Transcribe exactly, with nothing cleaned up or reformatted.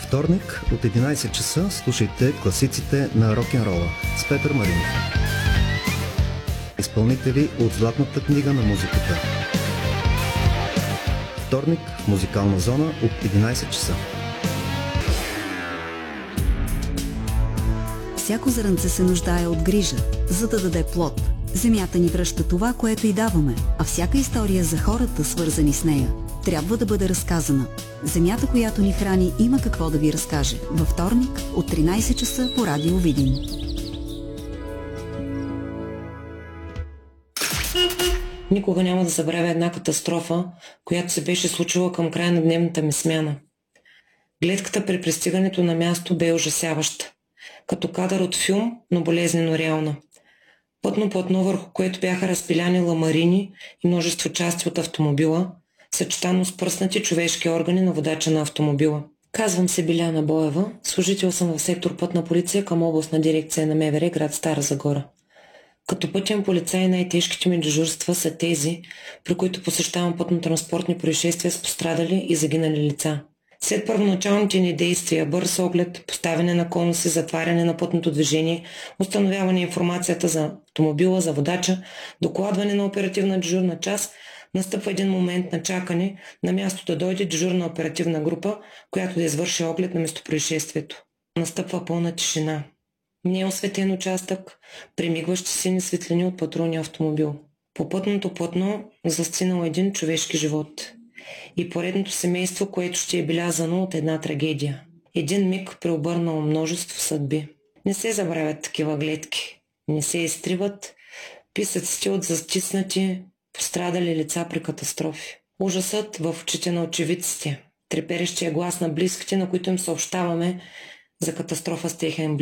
Вторник от единайсет часа слушайте класиците на рок-н-рола с Петър Маринов. Изпълнители от Златната книга на музиката. Вторник в Музикална зона от единайсет часа. Всяко зрънце се нуждае от грижа, за да даде плод. Земята ни връща това, което й даваме, а всяка история за хората, свързани с нея, трябва да бъде разказана. Земята, която ни храни, има какво да ви разкаже. Във вторник от тринайсет часа по Радио Видин. Никога няма да забравя една катастрофа, която се беше случила към края на дневната ми смяна. Гледката при пристигането на място бе ужасяваща. Като кадър от филм, но болезнено реална. Пътно платно, върху което бяха разпиляни ламарини и множество части от автомобила, съчетано с пръснати човешки органи на водача на автомобила. Казвам се Биляна Боева, служител съм в сектор Пътна полиция към областна дирекция на МВР, град Стара Загора. Като пътен полицай най-тежките ми дежурства са тези, при които посещавам пътно-транспортни происшествия с пострадали и загинали лица. След първоначалните ни действия, бърз оглед, поставяне на конуси, затваряне на пътното движение, установяване информацията за автомобила, за водача, докладване на оперативна дежурна част, настъпва един момент на чакане на място да дойде дежурна оперативна група, която да извърши оглед на местопроизшествието. Настъпва пълна тишина. Неосветен участък, премигващи сини светлини от патрулния автомобил. По пътното платно застинал един човешки живот. И поредното семейство, което ще е белязано от една трагедия. Един миг преобърнал множество съдби. Не се забравят такива гледки. Не се изтриват писъците от застиснати, пострадали лица при катастрофи. Ужасът в очите на очевидците. Треперещия глас на близките, на които им съобщаваме за катастрофа с техен близък.